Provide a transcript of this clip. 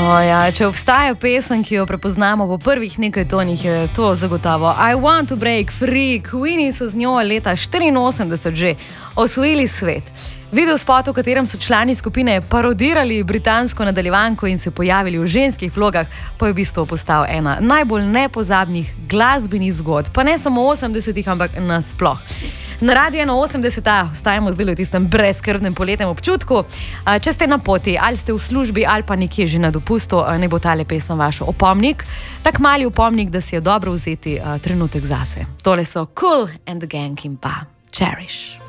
Ja, če obstaja pesem, ki jo prepoznamo po prvih nekaj tonih, je to zagotovo I Want to Break Free. Queeni so z njo leta 1984 že osvojili svet. Videospot, v katerem so člani skupine parodirali britansko nadaljevanko in se pojavili v ženskih vlogah, pa je v bistvu postal ena najbolj nepozabnih glasbenih zgodb. Pa ne samo v 80-ih, ampak nasploh. Na Radiu 81 ostajamo zdaj v tistem brezskrbnem poletnem občutku. Če ste na poti, ali ste v službi, ali pa nekje že na dopustu, ne bo tale pesem vaš opomnik. Tak mali opomnik, da si je dobro vzeti trenutek zase. Tole so Kool and the Gang in pa Cherish.